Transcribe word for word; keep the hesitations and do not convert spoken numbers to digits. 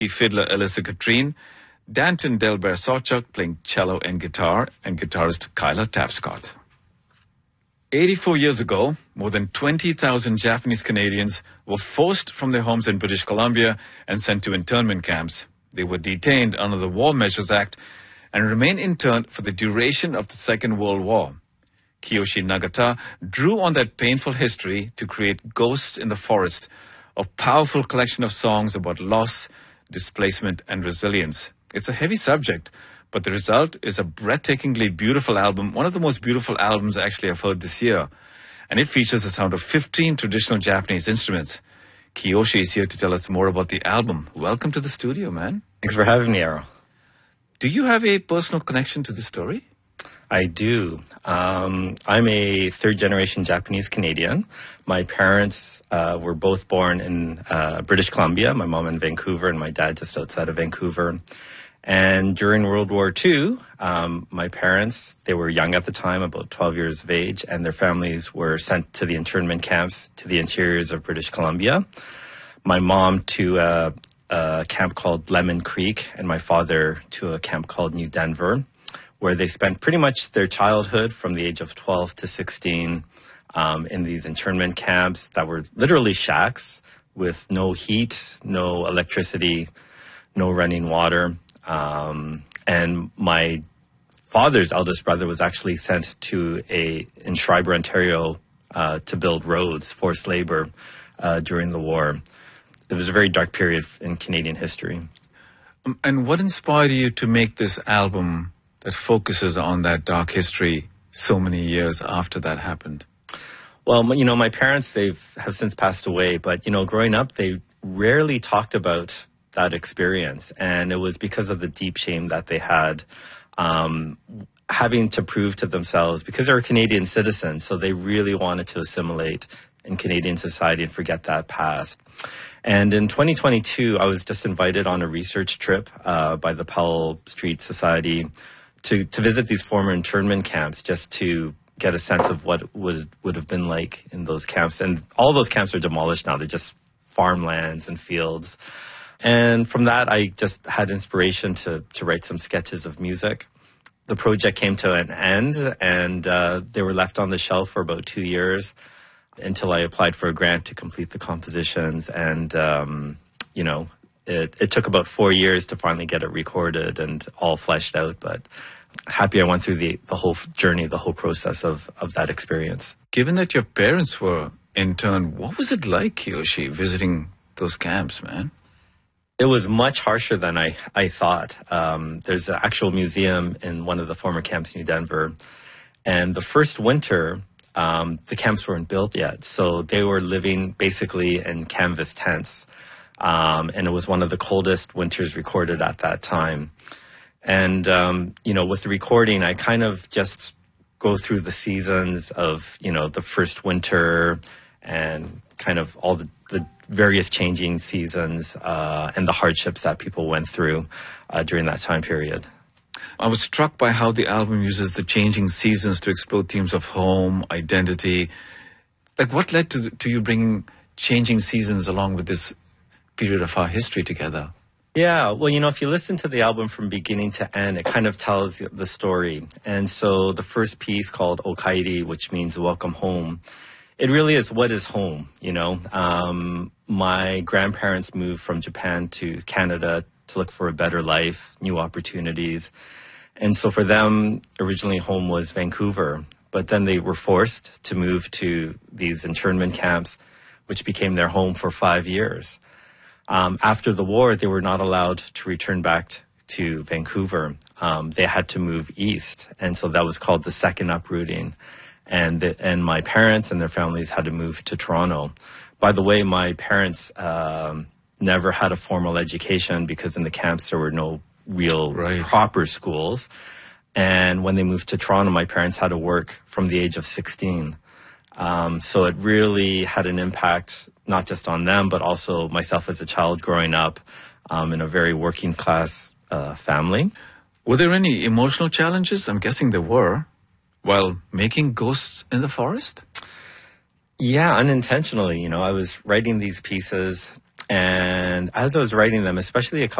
fiddler Alyssa Katrine, Danton Delbert Sawchuk playing cello and guitar, and guitarist Kyla Tapscott. eighty-four years ago, more than twenty thousand Japanese Canadians were forced from their homes in British Columbia and sent to internment camps. They were detained under the War Measures Act and remained interned for the duration of the Second World War. Kiyoshi Nagata drew on that painful history to create Ghosts in the Forest, a powerful collection of songs about loss, displacement, and resilience. It's a heavy subject, but the result is a breathtakingly beautiful album, one of the most beautiful albums actually I've heard this year. And it features the sound of fifteen traditional Japanese instruments. Kiyoshi is here to tell us more about the album. Welcome to the studio, man. Thanks for having me, Arrow. Do you have a personal connection to the story? I do. Um, I'm a third-generation Japanese Canadian. My parents uh, were both born in uh, British Columbia, my mom in Vancouver and my dad just outside of Vancouver. And during World War Two, um, my parents, they were young at the time, about twelve years of age, and their families were sent to the internment camps to the interiors of British Columbia. My mom to a, a camp called Lemon Creek, and my father to a camp called New Denver, where they spent pretty much their childhood from the age of twelve to sixteen um, in these internment camps that were literally shacks with no heat, no electricity, no running water. Um, and my father's eldest brother was actually sent to a, in Schreiber, Ontario, uh, to build roads, forced labor, uh, during the war. It was a very dark period in Canadian history. And what inspired you to make this album that focuses on that dark history so many years after that happened? Well, you know, my parents, they've have since passed away, but, you know, growing up, they rarely talked about that experience. And it was because of the deep shame that they had, um, having to prove to themselves, because they were Canadian citizens, so they really wanted to assimilate in Canadian society and forget that past. And in twenty twenty-two, I was just invited on a research trip uh, by the Powell Street Society to, to visit these former internment camps, just to get a sense of what would would have been like in those camps. And all those camps are demolished now. They're just farmlands and fields. And from that, I just had inspiration to, to write some sketches of music. The project came to an end, and uh, they were left on the shelf for about two years until I applied for a grant to complete the compositions. And, um, you know, it, it took about four years to finally get it recorded and all fleshed out. But happy I went through the, the whole journey, the whole process of, of that experience. Given that your parents were interned, what was it like, Kiyoshi, visiting those camps, man? It was much harsher than I, I thought. Um, there's an actual museum in one of the former camps in New Denver. And the first winter, um, the camps weren't built yet. So they were living basically in canvas tents. Um, and it was one of the coldest winters recorded at that time. And, um, you know, with the recording, I kind of just go through the seasons of, you know, the first winter and kind of all the, the various changing seasons uh, and the hardships that people went through uh, during that time period. I was struck by how the album uses the changing seasons to explore themes of home, identity. Like, what led to, to you bringing changing seasons along with this period of our history together? Yeah, well, you know, if you listen to the album from beginning to end, it kind of tells the story. And so the first piece called Okairi, which means welcome home, it really is what is home, you know. Um, my grandparents moved from Japan to Canada to look for a better life, new opportunities. And so for them, originally home was Vancouver. But then they were forced to move to these internment camps, which became their home for five years. Um, after the war, they were not allowed to return back to Vancouver. Um, they had to move east. And so that was called the second uprooting. And the, and my parents and their families had to move to Toronto. By the way, my parents um, never had a formal education because in the camps there were no real right. proper schools. And when they moved to Toronto, my parents had to work from the age of sixteen. Um, so it really had an impact, not just on them, but also myself as a child growing up um, in a very working class uh, family. Were there any emotional challenges? I'm guessing there were. While making Ghosts in the Forest? Yeah, unintentionally. You know, I was writing these pieces And as I was writing them, especially a couple